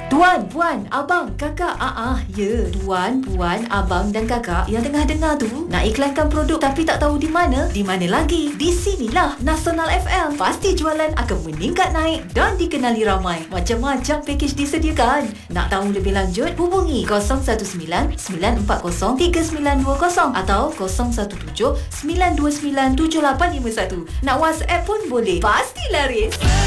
Tuan, puan, abang, kakak. Ya. Tuan, puan, abang dan kakak yang tengah dengar tu nak iklankan produk tapi tak tahu di mana? Di mana lagi? Di sinilah Nasional FM. Pasti jualan akan meningkat naik dan dikenali ramai. Macam-macam pakej disediakan. Nak tahu lebih lanjut? Hubungi 019-940-3920 atau 017-929-7851. Nak WhatsApp pun boleh. Pasti laris.